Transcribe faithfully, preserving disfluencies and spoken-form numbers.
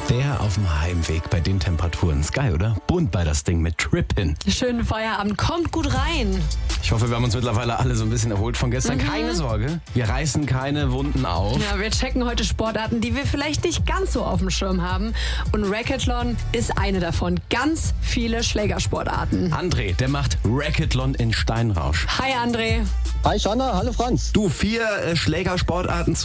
Der auf dem Heimweg bei den Temperaturen. Ist geil, oder? Bunt bei das Ding mit Trippin. Schönen Feierabend. Kommt gut rein. Ich hoffe, wir haben uns mittlerweile alle so ein bisschen erholt von gestern. Mhm. Keine Sorge, wir reißen keine Wunden auf. Ja, wir checken heute Sportarten, die wir vielleicht nicht ganz so auf dem Schirm haben. Und Racathlon ist eine davon. Ganz viele Schlägersportarten. André, der macht Racathlon in Steinrausch. Hi André. Hi Shanna, hallo Franz. Du, vier äh, Schlägersportarten